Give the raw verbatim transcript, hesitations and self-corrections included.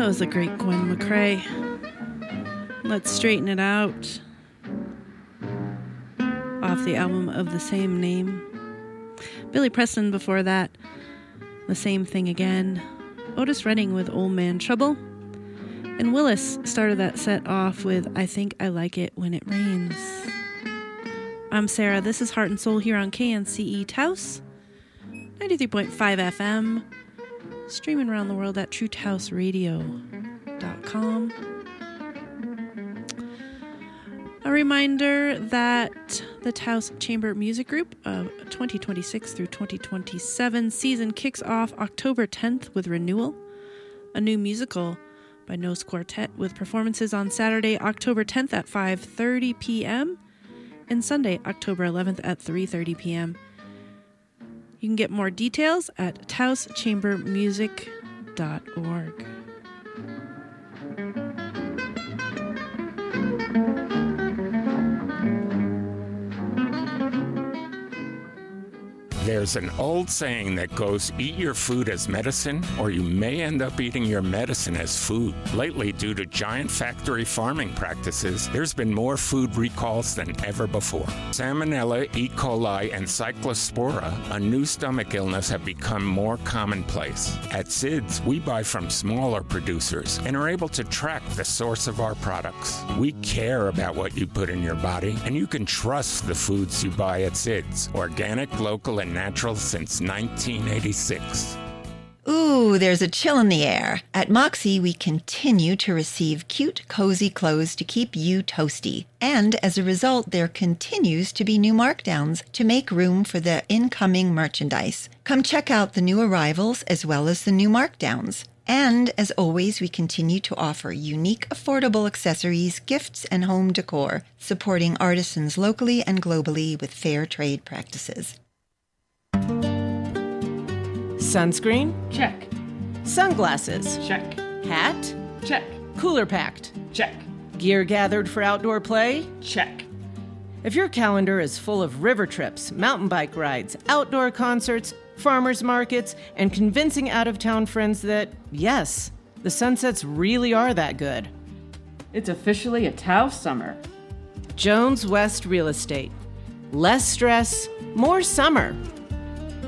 That was the great Gwen McCrae. Let's Straighten It Out. Off the album of the same name. Billy Preston before that. The Same Thing Again. Otis Redding with Old Man Trouble. And Willis started that set off with I Think I Like It When It Rains. I'm Sarah. This is Heart and Soul here on K N C E Taos. ninety-three point five F M. Streaming around the world at true taos radio dot com. A reminder that the Taos Chamber Music Group of twenty twenty-six through twenty twenty-seven season kicks off October tenth with Renewal, a new musical by Nose Quartet with performances on Saturday, October tenth at five thirty p.m. and Sunday, October eleventh at three thirty p.m. You can get more details at taos chamber music dot org. There's an old saying that goes, eat your food as medicine, or you may end up eating your medicine as food. Lately, due to giant factory farming practices, there's been more food recalls than ever before. Salmonella, E. coli, and Cyclospora, a new stomach illness, have become more commonplace. At S I D S, we buy from smaller producers and are able to track the source of our products. We care about what you put in your body, and you can trust the foods you buy at S I D S. Organic, local, and natural since nineteen eighty-six. Ooh, there's a chill in the air. At Moxie, we continue to receive cute, cozy clothes to keep you toasty. And as a result, there continues to be new markdowns to make room for the incoming merchandise. Come check out the new arrivals as well as the new markdowns. And as always, we continue to offer unique, affordable accessories, gifts, and home decor, supporting artisans locally and globally with fair trade practices. Sunscreen? Check. Sunglasses? Check. Hat? Check. Cooler packed? Check. Gear gathered for outdoor play? Check. If your calendar is full of river trips, mountain bike rides, outdoor concerts, farmers markets, and convincing out-of-town friends that, yes, the sunsets really are that good, It's officially a Taos summer. Jones West Real Estate. Less stress, more summer.